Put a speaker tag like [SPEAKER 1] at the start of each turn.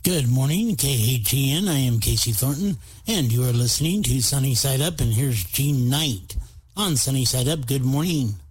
[SPEAKER 1] Good morning, KHEN. I am Casey Thornton, and you are listening to Sunny Side Up, and here's Gene Knight on Sunny Side Up. Good morning.